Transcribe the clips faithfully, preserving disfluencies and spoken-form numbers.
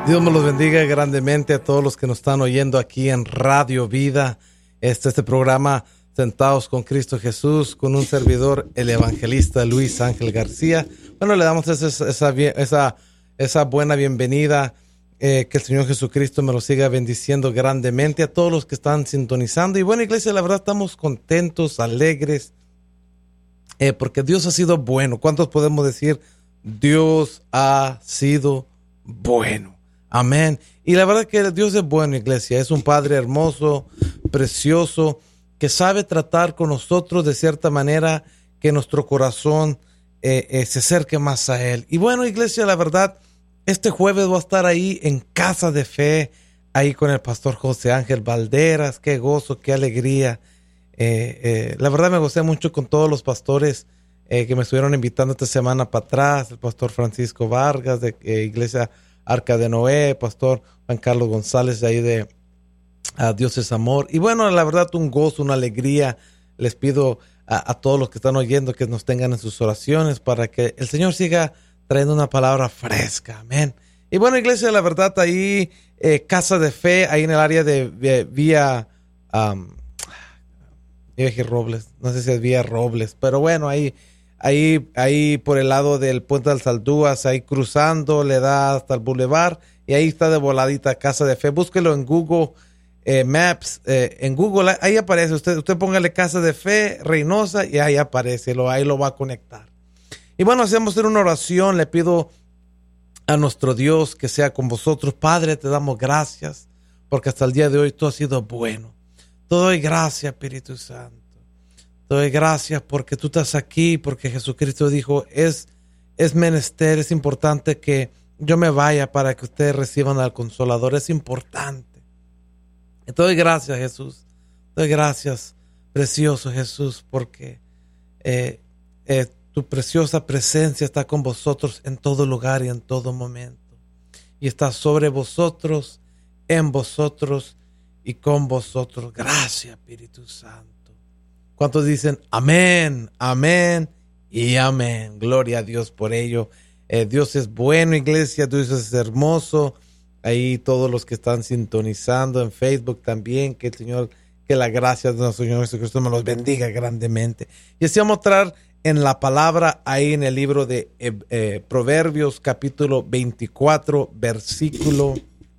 Dios me los bendiga grandemente a todos los que nos están oyendo aquí en Radio Vida. Este, este programa Sentados con Cristo Jesús, con un servidor, el evangelista Luis Ángel García. Bueno, le damos esa, esa, esa, esa buena bienvenida. Eh, que el Señor Jesucristo me lo siga bendiciendo grandemente a todos los que están sintonizando. Y bueno, iglesia, la verdad estamos contentos, alegres, eh, porque Dios ha sido bueno. ¿Cuántos podemos decir Dios ha sido bueno? Amén. Y la verdad que Dios es bueno, iglesia. Es un Padre hermoso, precioso, que sabe tratar con nosotros de cierta manera que nuestro corazón eh, eh, se acerque más a Él. Y bueno, iglesia, la verdad, este jueves voy a estar ahí en Casa de Fe, ahí con el pastor José Ángel Valderas. Qué gozo, qué alegría. Eh, eh, la verdad me gocé mucho con todos los pastores eh, que me estuvieron invitando esta semana para atrás. El pastor Francisco Vargas de eh, Iglesia Arca de Noé, pastor Juan Carlos González de ahí de uh, Dios es Amor. Y bueno, la verdad un gozo, una alegría. Les pido a, a todos los que están oyendo que nos tengan en sus oraciones para que el Señor siga trayendo una palabra fresca. Amén. Y bueno, iglesia, la verdad ahí eh, Casa de Fe, ahí en el área de, de Vía um, Vía Robles, no sé si es Vía Robles, pero bueno, ahí Ahí, ahí por el lado del Puente del Saldúas, ahí cruzando, le da hasta el Boulevard y ahí está de voladita Casa de Fe. Búsquelo en Google eh, Maps, eh, en Google, ahí aparece. Usted, usted póngale Casa de Fe, Reynosa y ahí aparece, lo, ahí lo va a conectar. Y bueno, hacemos una oración. Le pido a nuestro Dios que sea con vosotros. Padre, te damos gracias porque hasta el día de hoy tú has sido bueno. Te doy gracias, Espíritu Santo. Te doy gracias porque tú estás aquí, porque Jesucristo dijo, es, es menester, es importante que yo me vaya para que ustedes reciban al Consolador. Es importante. Y te doy gracias, Jesús. Te doy gracias, precioso Jesús, porque eh, eh, tu preciosa presencia está con vosotros en todo lugar y en todo momento. Y está sobre vosotros, en vosotros y con vosotros. Gracias, Espíritu Santo. ¿Cuántos dicen amén, amén y amén? Gloria a Dios por ello. Eh, Dios es bueno, iglesia. Dios es hermoso. Ahí todos los que están sintonizando en Facebook también. Que el Señor, que la gracia de nuestro Señor Jesucristo me los bendiga grandemente. Y así vamos a entrar en la palabra ahí en el libro de eh, eh, Proverbios capítulo veinticuatro versículo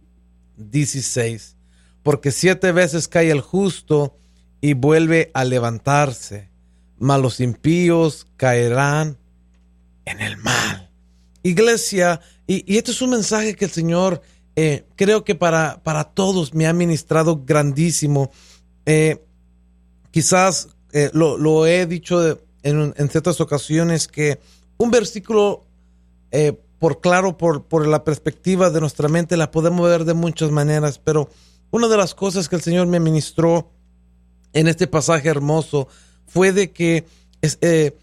dieciséis. Porque siete veces cae el justo y vuelve a levantarse, mas los impíos caerán en el mal. Iglesia, y, y este es un mensaje que el Señor eh, creo que para, para todos me ha ministrado grandísimo. Eh, quizás eh, lo, lo he dicho en, en ciertas ocasiones que un versículo, eh, por claro, por, por la perspectiva de nuestra mente, la podemos ver de muchas maneras, pero una de las cosas que el Señor me ministró en este pasaje hermoso fue de que, es, eh,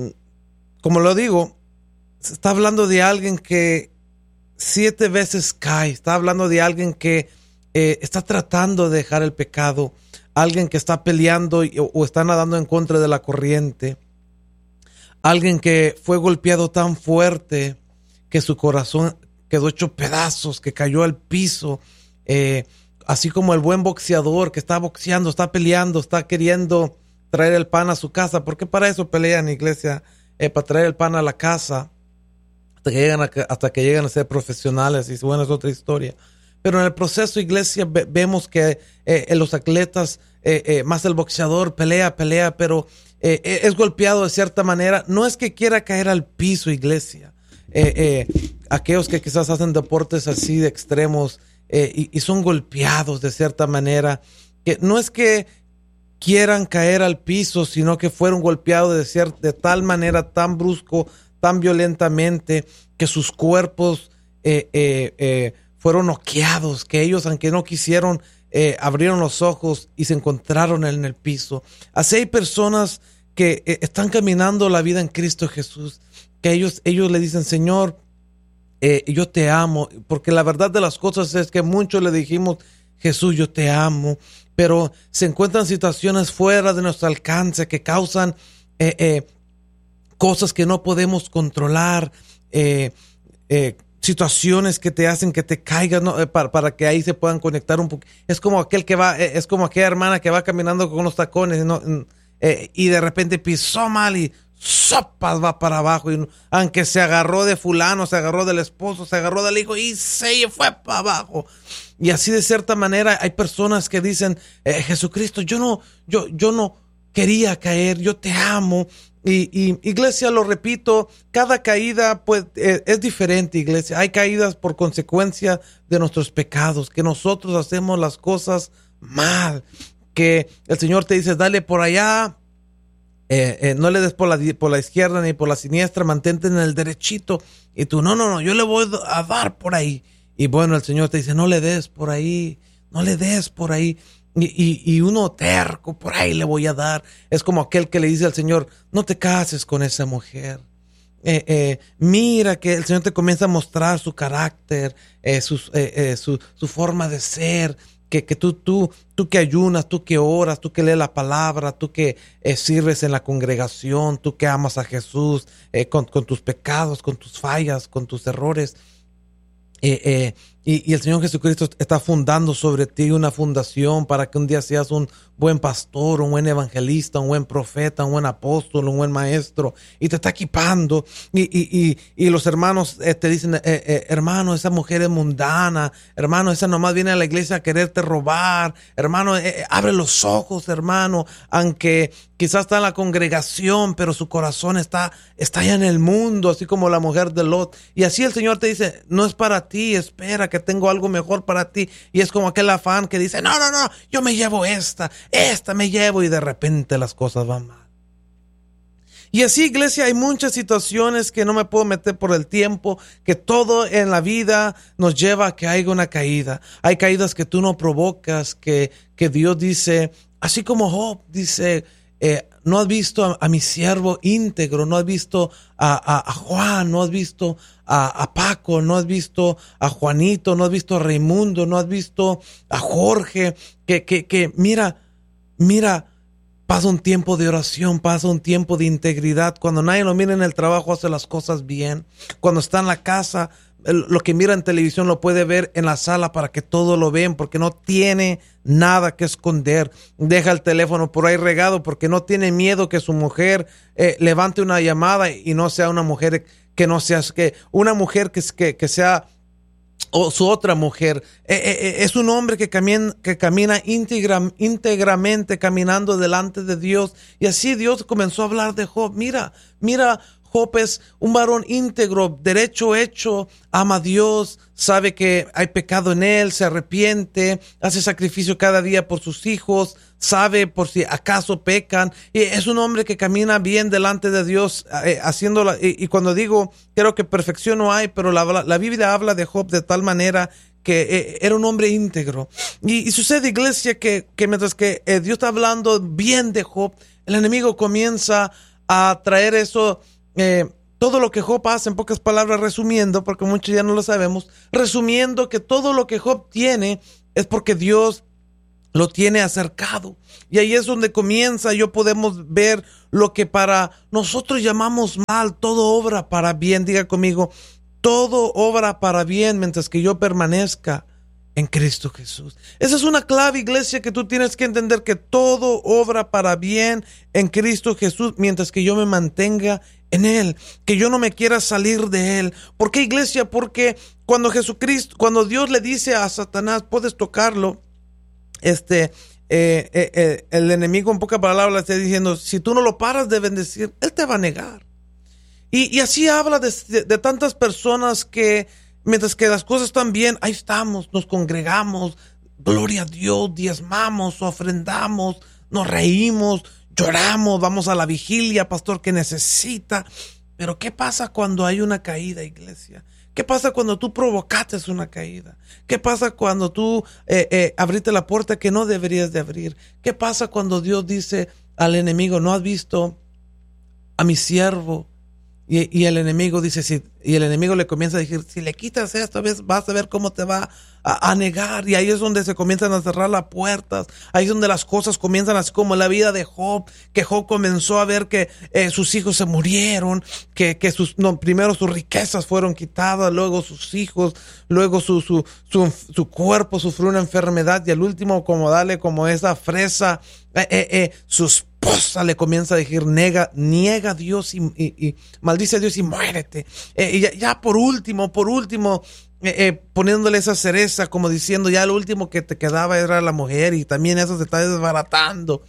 como lo digo, se está hablando de alguien que siete veces cae, está hablando de alguien que eh, está tratando de dejar el pecado, alguien que está peleando y, o, o está nadando en contra de la corriente, alguien que fue golpeado tan fuerte que su corazón quedó hecho pedazos, que cayó al piso, eh, así como el buen boxeador que está boxeando, está peleando, está queriendo traer el pan a su casa, porque para eso pelean, iglesia, eh, para traer el pan a la casa, hasta que llegan a, hasta que llegan a ser profesionales, y bueno, es otra historia. Pero en el proceso, iglesia, ve, vemos que eh, los atletas, eh, eh, más el boxeador, pelea, pelea, pero eh, es golpeado de cierta manera. No es que quiera caer al piso, iglesia. Eh, eh, aquellos que quizás hacen deportes así de extremos, Eh, y, y son golpeados de cierta manera, que no es que quieran caer al piso, sino que fueron golpeados de, cier- de tal manera, tan brusco, tan violentamente, que sus cuerpos eh, eh, eh, fueron noqueados, que ellos, aunque no quisieron, eh, abrieron los ojos y se encontraron en el piso. Así hay personas que eh, están caminando la vida en Cristo Jesús, que ellos, ellos le dicen, Señor, Eh, yo te amo, porque la verdad de las cosas es que muchos le dijimos, Jesús, yo te amo, pero se encuentran situaciones fuera de nuestro alcance que causan eh, eh, cosas que no podemos controlar, eh, eh, situaciones que te hacen que te caigas, ¿no? Eh, para, para que ahí se puedan conectar un poco. Es como aquel que va, eh, es como aquella hermana que va caminando con los tacones, ¿no? Eh, y de repente pisó mal y sopas va para abajo. Y aunque se agarró de fulano, se agarró del esposo, se agarró del hijo y se fue para abajo. Y así de cierta manera hay personas que dicen, eh, Jesucristo, yo no, yo, yo no quería caer, yo te amo. Y, y iglesia, lo repito, cada caída pues eh, es diferente, iglesia. Hay caídas por consecuencia de nuestros pecados, que nosotros hacemos las cosas mal, que el Señor te dice, dale por allá, eh, eh, no le des por la, por la izquierda ni por la siniestra, mantente en el derechito. Y tú, no, no, no, yo le voy a dar por ahí. Y bueno, el Señor te dice, no le des por ahí, no le des por ahí. Y, y, y uno terco, por ahí le voy a dar. Es como aquel que le dice al Señor, no te cases con esa mujer. Eh, eh, mira que el Señor te comienza a mostrar su carácter, eh, sus, eh, eh, su, su forma de ser. Que, que tú, tú, tú que ayunas, tú que oras, tú que lees la palabra, tú que eh, sirves en la congregación, tú que amas a Jesús, eh, con, con tus pecados, con tus fallas, con tus errores. Eh, eh, y, y el Señor Jesucristo está fundando sobre ti una fundación para que un día seas un buen pastor, un buen evangelista, un buen profeta, un buen apóstol, un buen maestro, y te está equipando. Y, y, y, y los hermanos eh, te dicen, eh, eh, hermano, esa mujer es mundana, hermano, esa nomás viene a la iglesia a quererte robar, hermano, eh, abre los ojos, hermano, aunque quizás está en la congregación, pero su corazón está, está allá en el mundo, así como la mujer de Lot. Y así el Señor te dice, no es para ti, espera que tengo algo mejor para ti. Y es como aquel afán que dice, no, no, no, yo me llevo esta, esta me llevo, y de repente las cosas van mal. Y así, iglesia, hay muchas situaciones que no me puedo meter por el tiempo, que todo en la vida nos lleva a que haya una caída. Hay caídas que tú no provocas, que, que Dios dice, así como Job dice, eh, no has visto a, a mi siervo íntegro, no has visto a, a, a Juan, no has visto a, a Paco, no has visto a Juanito, no has visto a Raimundo, no has visto a Jorge, que, que, que mira, mira, pasa un tiempo de oración, pasa un tiempo de integridad. Cuando nadie lo mira en el trabajo, hace las cosas bien. Cuando está en la casa, lo que mira en televisión lo puede ver en la sala para que todos lo vean, porque no tiene nada que esconder. Deja el teléfono por ahí regado porque no tiene miedo que su mujer eh, levante una llamada y no sea una mujer que no sea, que una mujer que, que, que sea o su otra mujer. Eh, eh, es un hombre que camina, que camina íntegra, íntegramente, caminando delante de Dios. Y así Dios comenzó a hablar de Job. Mira, mira, Job es un varón íntegro, derecho hecho, ama a Dios, sabe que hay pecado en él, se arrepiente, hace sacrificio cada día por sus hijos, sabe por si acaso pecan, y es un hombre que camina bien delante de Dios, eh, haciéndola, y, y cuando digo, creo que perfección no hay, pero la, la Biblia habla de Job de tal manera que eh, era un hombre íntegro. Y, y sucede, iglesia, que, que mientras que eh, Dios está hablando bien de Job, el enemigo comienza a traer eso. Eh, todo lo que Job hace, en pocas palabras, resumiendo, porque muchos ya no lo sabemos, resumiendo que todo lo que Job tiene es porque Dios lo tiene acercado. Y ahí es donde comienza, yo podemos ver lo que para nosotros llamamos mal, todo obra para bien. Diga conmigo, todo obra para bien mientras que yo permanezca en Cristo Jesús. Esa es una clave, iglesia, que tú tienes que entender, que todo obra para bien en Cristo Jesús mientras que yo me mantenga en Él, que yo no me quiera salir de Él. ¿Por qué, iglesia? Porque cuando Jesucristo, cuando Dios le dice a Satanás, puedes tocarlo, este, eh, eh, eh, el enemigo en pocas palabras le está diciendo, si tú no lo paras de bendecir, Él te va a negar. Y, y así habla de, de, de tantas personas que mientras que las cosas están bien, ahí estamos, nos congregamos, gloria a Dios, diezmamos, ofrendamos, nos reímos, lloramos, vamos a la vigilia, pastor, que necesita. Pero ¿qué pasa cuando hay una caída, iglesia? ¿Qué pasa cuando tú provocaste una caída? ¿Qué pasa cuando tú eh, eh, abriste la puerta que no deberías de abrir? ¿Qué pasa cuando Dios dice al enemigo, no has visto a mi siervo? Y, y el enemigo dice, si, y el enemigo le comienza a decir, si le quitas esto, vas a ver cómo te va a, a negar. Y ahí es donde se comienzan a cerrar las puertas. Ahí es donde las cosas comienzan, así como la vida de Job, que Job comenzó a ver que eh, sus hijos se murieron, que, que sus, no, primero sus riquezas fueron quitadas, luego sus hijos, luego su, su, su, su cuerpo sufrió una enfermedad, y al último, como darle como esa fresa, eh, eh, eh, sus esposa le comienza a decir, niega, niega a Dios y, y, y maldice a Dios y muérete. Eh, y ya, ya por último, por último, eh, eh, poniéndole esa cereza, como diciendo, ya lo último que te quedaba era la mujer, y también eso se está desbaratando.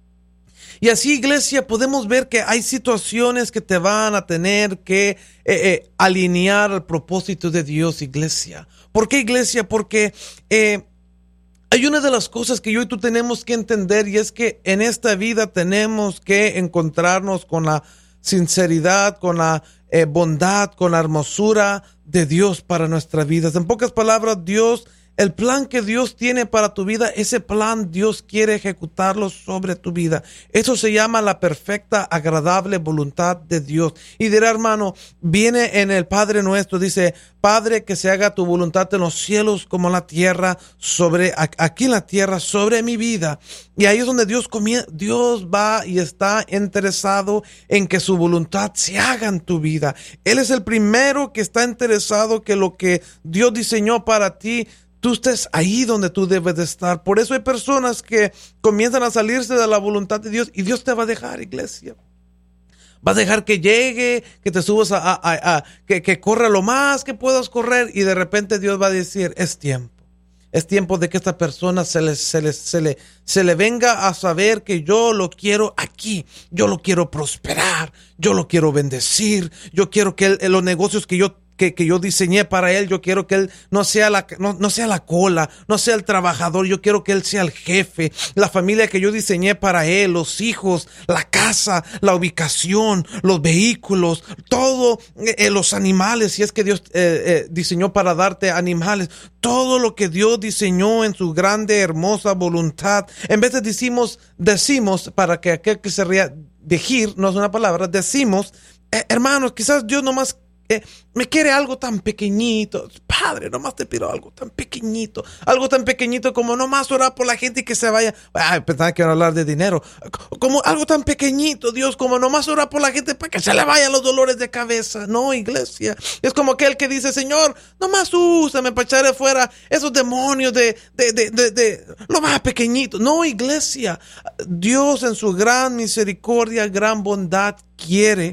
Y así, iglesia, podemos ver que hay situaciones que te van a tener que eh, eh, alinear al propósito de Dios, iglesia. ¿Por qué, iglesia? Porque eh, hay una de las cosas que yo y tú tenemos que entender, y es que en esta vida tenemos que encontrarnos con la sinceridad, con la eh, bondad, con la hermosura de Dios para nuestras vidas. En pocas palabras, Dios, el plan que Dios tiene para tu vida, ese plan Dios quiere ejecutarlo sobre tu vida. Eso se llama la perfecta, agradable voluntad de Dios. Y dirá, hermano, viene en el Padre Nuestro, dice, Padre, que se haga tu voluntad en los cielos como en la tierra, sobre, aquí en la tierra, sobre mi vida. Y ahí es donde Dios comienza, Dios va y está interesado en que su voluntad se haga en tu vida. Él es el primero que está interesado que lo que Dios diseñó para ti, tú estés ahí donde tú debes de estar. Por eso hay personas que comienzan a salirse de la voluntad de Dios, y Dios te va a dejar, iglesia. Va a dejar que llegue, que te subas a, a, a, a que, que corra lo más que puedas correr, y de repente Dios va a decir, es tiempo. Es tiempo de que esta persona se le, se le, se le, se le venga a saber que yo lo quiero aquí. Yo lo quiero prosperar. Yo lo quiero bendecir. Yo quiero que él, los negocios que yo Que, que yo diseñé para él, yo quiero que él no sea la no, no sea la cola, no sea el trabajador, yo quiero que él sea el jefe. La familia que yo diseñé para él, los hijos, la casa, la ubicación, los vehículos, todo, eh, los animales, si es que Dios eh, eh, diseñó para darte animales, todo lo que Dios diseñó en su grande, hermosa voluntad. En vez de decimos, decimos, para que aquel que se ría, decir, no es una palabra, decimos, eh, hermanos, quizás Dios nomás Eh, me quiere algo tan pequeñito. Padre, nomás te pido algo tan pequeñito. Algo tan pequeñito como nomás orar por la gente y que se vaya. Ay, pensaba que iba a hablar de dinero. Como algo tan pequeñito, Dios, como nomás orar por la gente para que se le vayan los dolores de cabeza. No, iglesia. Es como aquel que dice, Señor, nomás úsame para echar fuera esos demonios de, de, de, de, de lo más pequeñito. No, iglesia. Dios en su gran misericordia, gran bondad, quiere,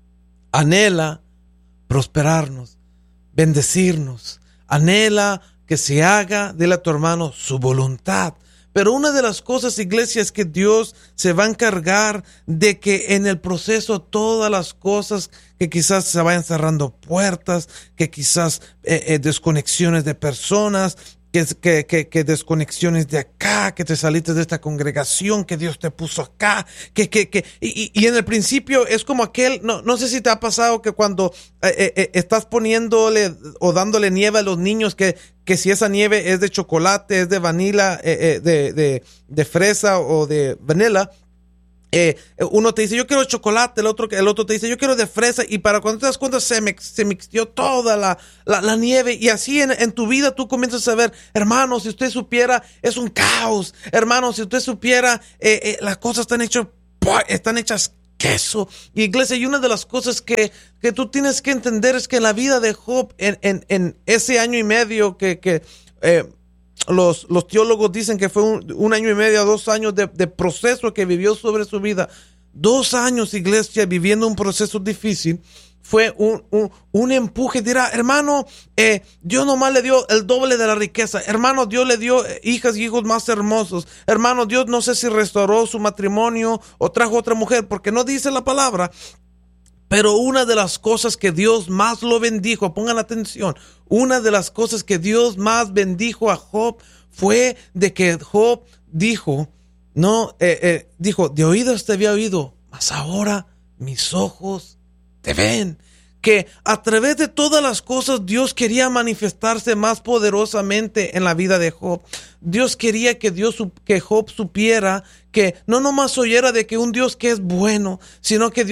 anhela prosperarnos, bendecirnos, anhela que se haga, dile a tu hermano, su voluntad. Pero una de las cosas, iglesia, es que Dios se va a encargar de que en el proceso todas las cosas que quizás se vayan cerrando puertas, que quizás eh, eh, desconexiones de personas, Que, que, que, que desconexiones de acá, que te saliste de esta congregación, que Dios te puso acá, que, que, que, y, y en el principio es como aquel, no, no sé si te ha pasado que cuando eh, eh, estás poniéndole o dándole nieve a los niños, que, que si esa nieve es de chocolate, es de vanilla, eh, eh, de, de, de fresa o de vanilla, Eh, uno te dice, yo quiero chocolate, el otro, el otro te dice, yo quiero de fresa, y para cuando te das cuenta se, mix, se mixtió toda la, la, la nieve, y así en, en tu vida tú comienzas a ver, hermano, si usted supiera, es un caos, hermano, si usted supiera, eh, eh, las cosas están hechas, están hechas queso. Y iglesia, y una de las cosas que, que tú tienes que entender es que en la vida de Job, en, en, en ese año y medio que, que eh, Los, los teólogos dicen que fue un, un año y medio, dos años de, de proceso que vivió sobre su vida. Dos años, iglesia, viviendo un proceso difícil. Fue un, un, un empuje. Dirá, hermano, eh, Dios nomás le dio el doble de la riqueza. Hermano, Dios le dio hijas y hijos más hermosos. Hermano, Dios no sé si restauró su matrimonio o trajo otra mujer, porque no dice la palabra. Pero una de las cosas que Dios más lo bendijo, pongan atención, una de las cosas que Dios más bendijo a Job fue de que Job dijo, no, eh, eh, dijo, de oídos te había oído, mas ahora mis ojos te ven. Que a través de todas las cosas Dios quería manifestarse más poderosamente en la vida de Job. Dios quería que Dios, que Job supiera que no nomás oyera de que un Dios que es bueno, sino que Dios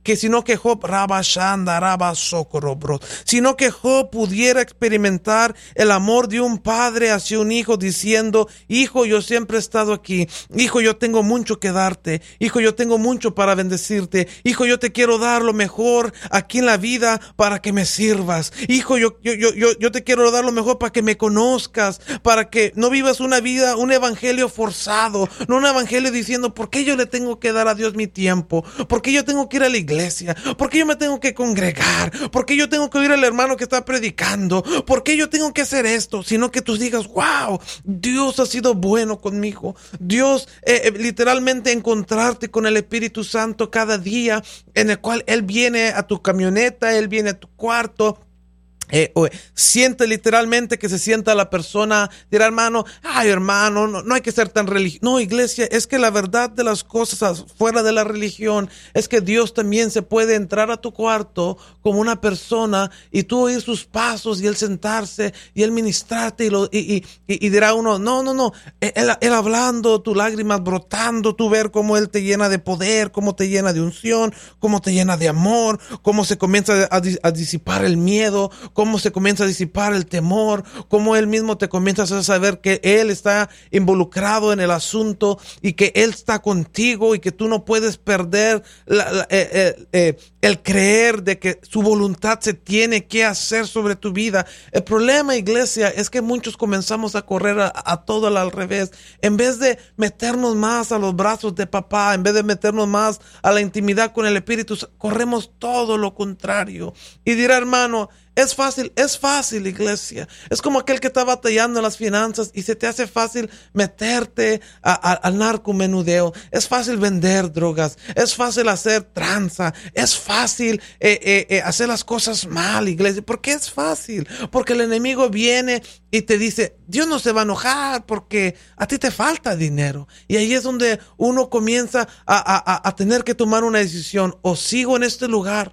que sino que Job, rabashanda, rabasocorobro, sino que Job pudiera experimentar el amor de un padre hacia un hijo, diciendo: hijo, yo siempre he estado aquí. Hijo, yo tengo mucho que darte. Hijo, yo tengo mucho para bendecirte. Hijo, yo te quiero dar lo mejor aquí en la vida para que me sirvas. Hijo, yo, yo, yo, yo, yo te quiero dar lo mejor para que me conozcas, para que no vivas una vida, un evangelio forzado, no un evangelio diciendo: ¿por qué yo le tengo que dar a Dios mi tiempo? ¿Por qué yo tengo que ir a la iglesia? ¿Por qué yo me tengo que congregar? ¿Por qué yo tengo que oír al hermano que está predicando? ¿Por qué yo tengo que hacer esto? Sino que tú digas: wow, Dios ha sido bueno conmigo. Dios, eh, eh, literalmente encontrarte con el Espíritu Santo cada día, en el cual Él viene a tu camioneta, Él viene a tu cuarto. Eh, o, siente literalmente que se sienta la persona, dirá: hermano, ay hermano, no, no hay que ser tan religioso. No, iglesia, es que la verdad de las cosas fuera de la religión es que Dios también se puede entrar a tu cuarto como una persona y tú oír sus pasos y Él sentarse y Él ministrarte y, lo, y, y, y, y dirá uno: no, no, no, él, él hablando, tus lágrimas brotando, tú ver cómo Él te llena de poder, cómo te llena de unción, cómo te llena de amor, cómo se comienza a, a disipar el miedo, cómo se comienza a disipar el temor, cómo Él mismo te comienza a saber que Él está involucrado en el asunto y que Él está contigo y que tú no puedes perder la, la, eh, eh, eh, el creer de que su voluntad se tiene que hacer sobre tu vida. El problema, iglesia, es que muchos comenzamos a correr a, a todo al revés. En vez de meternos más a los brazos de papá, en vez de meternos más a la intimidad con el Espíritu, corremos todo lo contrario. Y dirá: hermano, es fácil, es fácil, iglesia. Es como aquel que está batallando en las finanzas y se te hace fácil meterte a, a, al narcomenudeo. Es fácil vender drogas. Es fácil hacer tranza. Es fácil eh, eh, eh, hacer las cosas mal, iglesia. ¿Por qué es fácil? Porque el enemigo viene y te dice: Dios no se va a enojar porque a ti te falta dinero. Y ahí es donde uno comienza a, a, a tener que tomar una decisión. O sigo en este lugar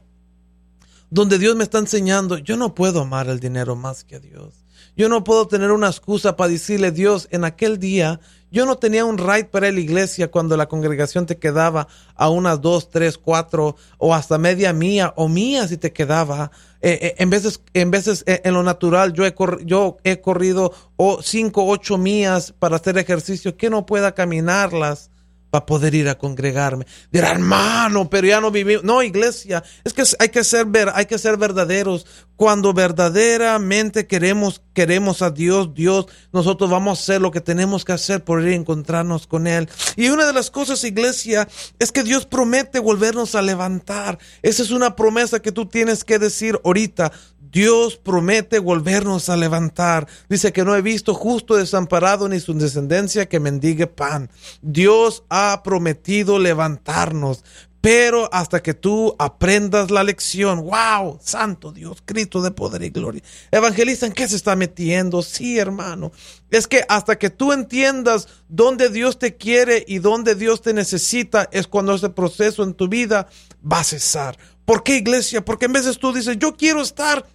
donde Dios me está enseñando: yo no puedo amar el dinero más que a Dios. Yo no puedo tener una excusa para decirle: Dios, en aquel día yo no tenía un ride para la iglesia cuando la congregación te quedaba a unas dos, tres, cuatro o hasta media mía o mía si te quedaba. Eh, eh, en veces, en veces eh, en lo natural yo he, cor- yo he corrido oh, cinco, ocho millas para hacer ejercicio que no pueda caminarlas para poder ir a congregarme. Dirá: hermano, pero ya no vivimos. No, iglesia, es que hay que ser ver, hay que ser verdaderos. Cuando verdaderamente queremos, queremos a Dios, Dios, nosotros vamos a hacer lo que tenemos que hacer por ir a encontrarnos con Él. Y una de las cosas, iglesia, es que Dios promete volvernos a levantar. Esa es una promesa que tú tienes que decir ahorita. Dios promete volvernos a levantar. Dice que no he visto justo desamparado ni su descendencia que mendigue pan. Dios ha prometido levantarnos, pero hasta que tú aprendas la lección. ¡Wow! Santo Dios, Cristo de poder y gloria. Evangelista, ¿en qué se está metiendo? Sí, hermano. Es que hasta que tú entiendas dónde Dios te quiere y dónde Dios te necesita, es cuando ese proceso en tu vida va a cesar. ¿Por qué, iglesia? Porque en veces tú dices: yo quiero estar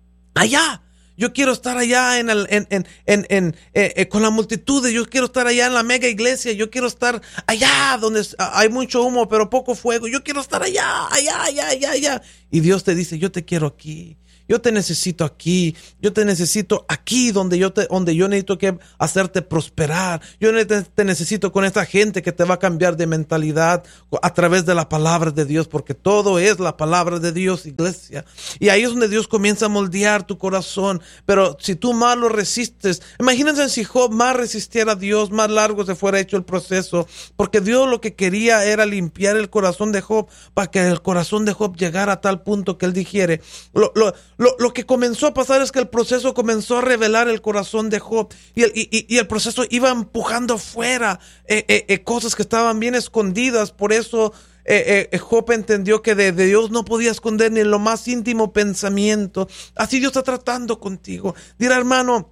allá, yo quiero estar allá en el, en, en, en, en eh, eh, con la multitud, yo quiero estar allá en la mega iglesia, yo quiero estar allá donde hay mucho humo pero poco fuego, yo quiero estar allá, allá, allá, allá, allá. Y Dios te dice: yo te quiero aquí. Yo te necesito aquí, yo te necesito aquí donde yo, te, donde yo necesito que hacerte prosperar. Yo te, te necesito con esta gente que te va a cambiar de mentalidad a través de la palabra de Dios, porque todo es la palabra de Dios, iglesia. Y ahí es donde Dios comienza a moldear tu corazón. Pero si tú más lo resistes, imagínense si Job más resistiera a Dios, más largo se fuera hecho el proceso, porque Dios lo que quería era limpiar el corazón de Job para que el corazón de Job llegara a tal punto que él dijere, lo, lo, Lo, lo que comenzó a pasar es que el proceso comenzó a revelar el corazón de Job y el, y, y el proceso iba empujando afuera eh, eh, eh, cosas que estaban bien escondidas. Por eso eh, eh, Job entendió que de, de Dios no podía esconder ni en lo más íntimo pensamiento. Así Dios está tratando contigo. Dirá: hermano,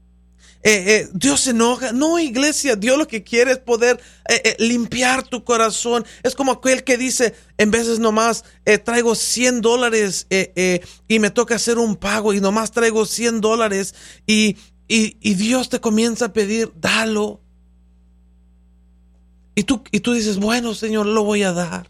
Eh, eh, Dios se enoja. No, iglesia, Dios lo que quiere es poder eh, eh, limpiar tu corazón. Es como aquel que dice, en veces nomás eh, traigo cien dólares eh, eh, y me toca hacer un pago y nomás traigo cien dólares y, y, y Dios te comienza a pedir: dalo. Y tú, y tú dices: bueno, Señor, lo voy a dar.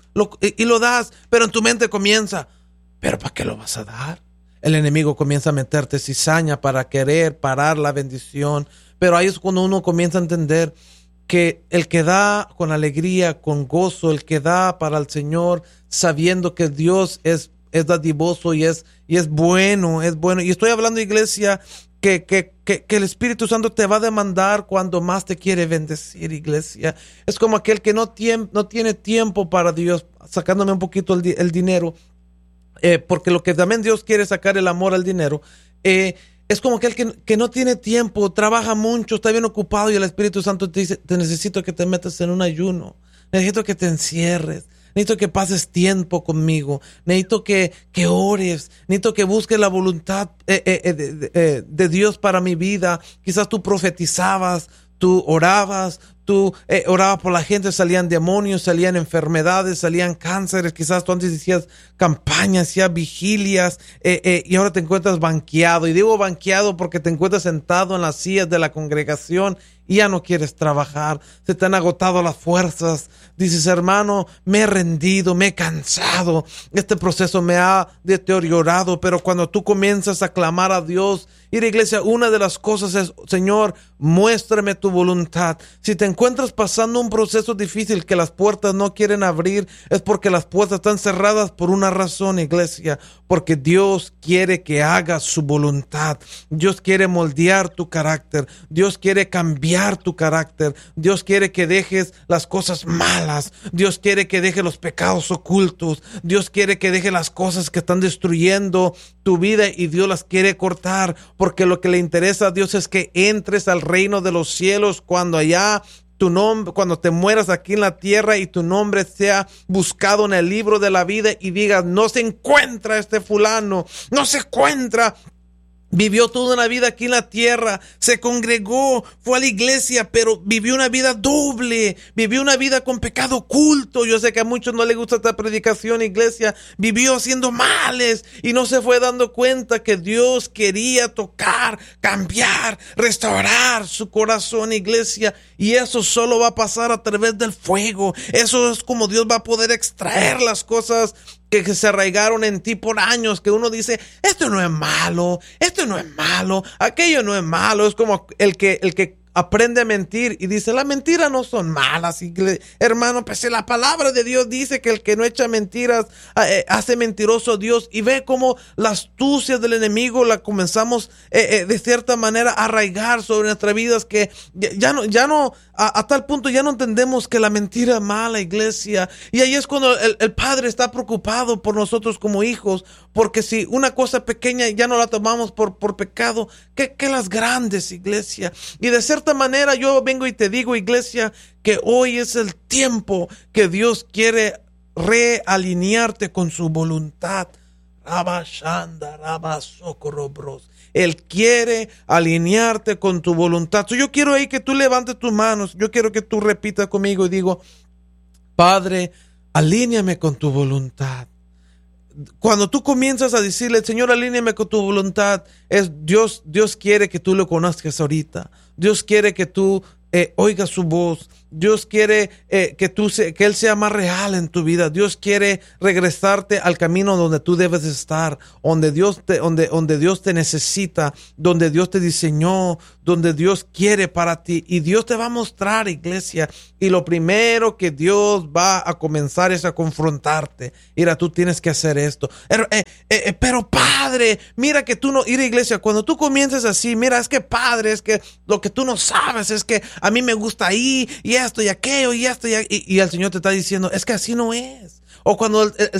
lo, y, y lo das, pero en tu mente comienza, ¿pero para qué lo vas a dar? El enemigo comienza a meterte cizaña para querer parar la bendición, pero ahí es cuando uno comienza a entender que el que da con alegría, con gozo, el que da para el Señor, sabiendo que Dios es, es dadivoso y es, y es bueno, es bueno. Y estoy hablando, iglesia, que, que, que, que el Espíritu Santo te va a demandar cuando más te quiere bendecir, iglesia. Es como aquel que no, tiem, no tiene tiempo para Dios, sacándome un poquito el, el dinero, eh, porque lo que también Dios quiere es sacar el amor al dinero. Eh, Es como aquel que, que no tiene tiempo, trabaja mucho, está bien ocupado y el Espíritu Santo te dice, te necesito que te metas en un ayuno, necesito que te encierres, necesito que pases tiempo conmigo, necesito que, que ores, necesito que busques la voluntad eh, eh, de, de, de Dios para mi vida. Quizás tú profetizabas, tú orabas, tú eh, orabas por la gente, salían demonios, salían enfermedades, salían cánceres. Quizás tú antes hacías campañas, hacías vigilias eh, eh, y ahora te encuentras banqueado. Y digo banqueado porque te encuentras sentado en las sillas de la congregación y ya no quieres trabajar. Se te han agotado las fuerzas. Dices, hermano, me he rendido, me he cansado. Este proceso me ha deteriorado. Pero cuando tú comienzas a clamar a Dios, ir a iglesia, una de las cosas es, Señor, muéstrame tu voluntad. Si te encuentras pasando un proceso difícil que las puertas no quieren abrir, es porque las puertas están cerradas por una razón, iglesia. Porque Dios quiere que hagas su voluntad. Dios quiere moldear tu carácter. Dios quiere cambiar tu carácter. Dios quiere que dejes las cosas malas. Dios quiere que dejes los pecados ocultos. Dios quiere que dejes las cosas que están destruyendo tu vida y Dios las quiere cortar, porque lo que le interesa a Dios es que entres al reino de los cielos cuando allá tu nombre, cuando te mueras aquí en la tierra y tu nombre sea buscado en el libro de la vida y digas, no se encuentra este fulano, no se encuentra. Vivió toda una vida aquí en la tierra, se congregó, fue a la iglesia, pero vivió una vida doble, vivió una vida con pecado oculto. Yo sé que a muchos no les gusta esta predicación, iglesia. Vivió haciendo males y no se fue dando cuenta que Dios quería tocar, cambiar, restaurar su corazón, iglesia. Y eso solo va a pasar a través del fuego. Eso es como Dios va a poder extraer las cosas que, que se arraigaron en ti por años, que uno dice, esto no es malo, esto no es malo, aquello no es malo. Es como el que, el que aprende a mentir y dice, las mentiras no son malas, hermano, pues la palabra de Dios dice que el que no echa mentiras eh, hace mentiroso a Dios. Y ve cómo la astucia del enemigo la comenzamos eh, eh, de cierta manera a arraigar sobre nuestras vidas, que ya, ya no, ya no a, a tal punto ya no entendemos que la mentira es mala, iglesia. Y ahí es cuando el, el Padre está preocupado por nosotros como hijos, porque si una cosa pequeña ya no la tomamos por, por pecado, ¿qué, qué las grandes, iglesia? Y de cierta manera yo vengo y te digo, iglesia, que hoy es el tiempo que Dios quiere realinearte con su voluntad. Rabashanda, Rabasocorobros. Él quiere alinearte con tu voluntad. So, yo quiero ahí que tú levantes tus manos. Yo quiero que tú repitas conmigo y digo, Padre, alíneame con tu voluntad. Cuando tú comienzas a decirle, Señor, alíneame con tu voluntad, es Dios, Dios quiere que tú lo conozcas ahorita. Dios quiere que tú eh, oigas su voz. Dios quiere eh, que tú se, que Él sea más real en tu vida. Dios quiere regresarte al camino donde tú debes estar, donde Dios te, donde, donde Dios te necesita, donde Dios te diseñó, donde Dios quiere para ti. Y Dios te va a mostrar, iglesia. Y lo primero que Dios va a comenzar es a confrontarte. Mira, tú tienes que hacer esto. Eh, eh, eh, pero Padre, mira que tú no ir a iglesia. Cuando tú comiences así, mira, es que Padre, es que lo que tú no sabes es que a mí me gusta ir y esto y aquello y esto y, y, y el Señor te está diciendo, es que así no es. O cuando el, el